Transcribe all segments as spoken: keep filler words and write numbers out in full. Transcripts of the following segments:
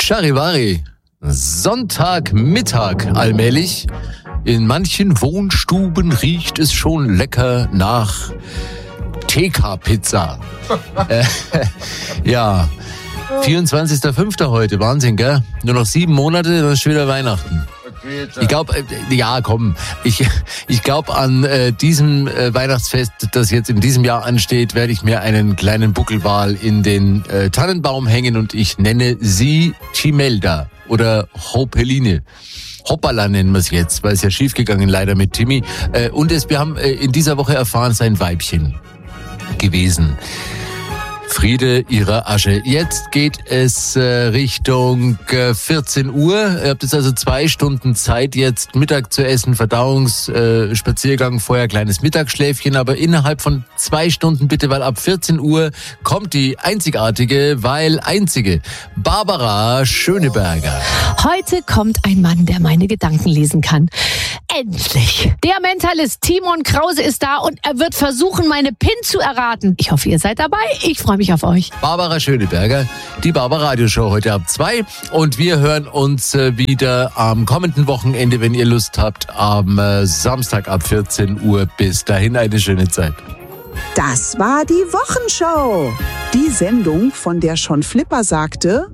Charivari, Sonntagmittag allmählich. In manchen Wohnstuben riecht es schon lecker nach T K-Pizza. äh, ja, vierundzwanzigster fünfter heute, Wahnsinn, gell? Nur noch sieben Monate, dann ist schon wieder Weihnachten. Ich glaube, äh, ja, komm, ich, ich glaube an äh, diesem äh, Weihnachtsfest, das jetzt in diesem Jahr ansteht, werde ich mir einen kleinen Buckelwal in den äh, Tannenbaum hängen und ich nenne sie Chimelda oder Hopeline. Hoppala nennen wir es jetzt, weil es ja schiefgegangen leider mit Timmy. Äh, und es, wir haben äh, in dieser Woche erfahren, sein Weibchen gewesen. Friede ihrer Asche. Jetzt geht es äh, Richtung äh, vierzehn Uhr. Ihr habt jetzt also zwei Stunden Zeit, jetzt Mittag zu essen, Verdauungsspaziergang, äh, vorher kleines Mittagsschläfchen, aber innerhalb von zwei Stunden bitte, weil ab vierzehn Uhr kommt die einzigartige, weil einzige Barbara Schöneberger. Heute kommt ein Mann, der meine Gedanken lesen kann. Endlich! Der Mentalist Timon Krause ist da und er wird versuchen, meine P I N zu erraten. Ich hoffe, ihr seid dabei. Ich freue mich auf euch. Barbara Schöneberger, die Barbara Radioshow heute ab zwei. Und wir hören uns äh, wieder am kommenden Wochenende, wenn ihr Lust habt, am äh, Samstag ab vierzehn Uhr. Bis dahin eine schöne Zeit. Das war die Wochenshow. Die Sendung, von der schon Flipper sagte: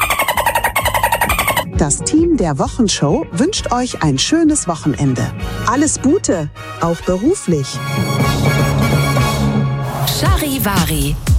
Das Team der Wochenshow wünscht euch ein schönes Wochenende. Alles Gute, auch beruflich. Charivari.